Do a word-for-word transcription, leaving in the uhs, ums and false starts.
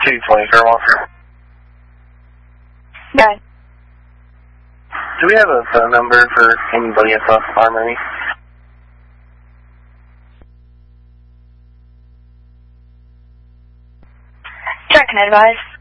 two twenty, Fairmont. Nine. Do we have a phone number for anybody at the Armory? Check and advise.